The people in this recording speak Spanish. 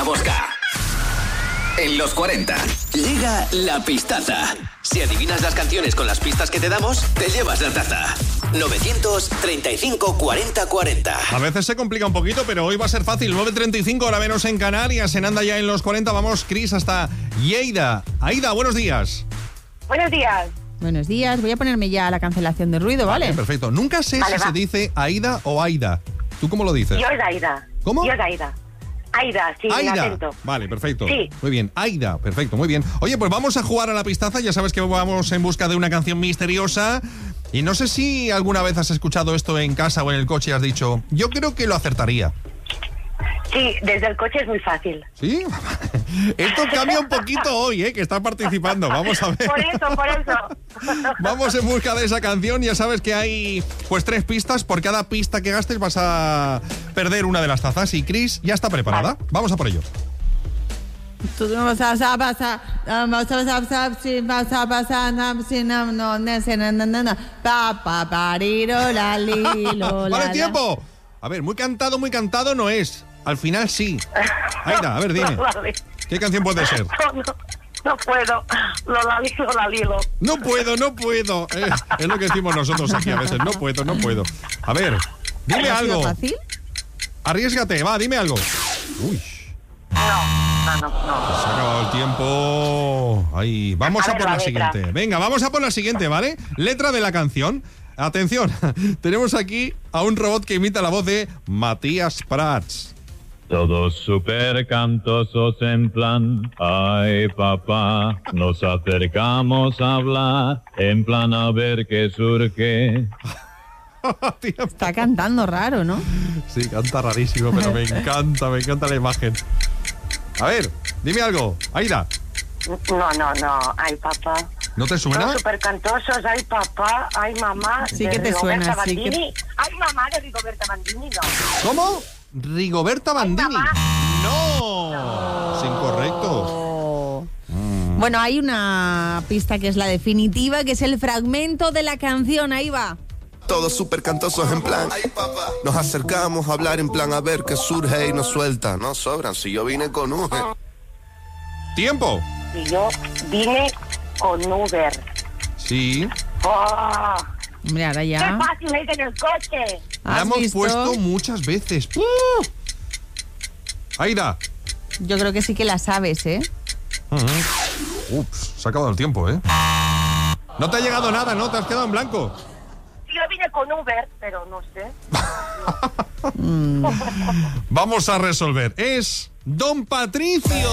Bosca. En los 40, llega la pistaza. Si adivinas las canciones con las pistas que te damos, te llevas la taza. 935 40 40. A veces se complica un poquito, pero hoy va a ser fácil. 9:35, hora menos en Canarias. En Anda ya en los 40. Vamos, Cris, hasta Lleida. Aida, buenos días. Buenos días. Buenos días. Voy a ponerme ya la cancelación de ruido, ¿vale? Perfecto. Nunca sé si se dice Aida o Aida. ¿Tú cómo lo dices? Yo es Aida. ¿Cómo? Yo es Aida. Aida, sí, Aida. acento. Vale, perfecto. Sí. Muy bien, Aida, perfecto, muy bien. Oye, pues vamos a jugar a la pistaza. Ya sabes que vamos en busca de una canción misteriosa. Y no sé si alguna vez has escuchado esto en casa o en el coche y has dicho, yo creo que lo acertaría. Sí, desde el coche es muy fácil. ¿Sí? Esto cambia un poquito hoy, que está participando. Vamos a ver. Por eso. Vamos en busca de esa canción. Ya sabes que hay pues 3 pistas. Por cada pista que gastes vas a perder una de las tazas. Y Cris ya está preparada. Vale. Vamos a por ello. Vale, tiempo. A ver, muy cantado no es. Al final sí. Aida, a ver, dime. ¿Qué canción puede ser? No puedo. Lola Lilo. No puedo. Es lo que decimos nosotros aquí a veces. No puedo. A ver, dime algo. ¿Fácil? Arriésgate, va, dime algo. Uy. No. Se ha acabado el tiempo. Ahí, vamos a por la siguiente. Venga, vamos a por la siguiente, ¿vale? Letra de la canción. Atención, tenemos aquí a un robot que imita la voz de Matías Prats. Todos súper cantosos en plan, ay papá, nos acercamos a hablar, en plan a ver qué surge. Está cantando raro, ¿no? Sí, canta rarísimo, pero me encanta la imagen. A ver, dime algo, Aida. No, ay papá. ¿No te suena? Los súper cantosos, ay papá, ay mamá. Sí que te suena, sí que... Ay mamá de Rigoberta Bandini, no. ¿Cómo? Rigoberta Bandini. No. Es incorrecto. Bueno, hay una pista que es la definitiva, que es el fragmento de la canción. Ahí va. Todos súper cantosos en plan, ay papá. Nos acercamos a hablar en plan a ver qué surge y nos suelta. No sobran, si yo vine con Uber. ¡Tiempo! Y yo vine con Uber. Sí. ¡Oh! Hombre, ahora ya. ¡Qué fácil es en el coche! La hemos puesto muchas veces. Aida. Yo creo que sí que la sabes, ¿eh? Ups, se ha acabado el tiempo, ¿eh? No te ha llegado nada, ¿no? Te has quedado en blanco. Yo vine con Uber, pero no sé. Vamos a resolver. Es Don Patricio.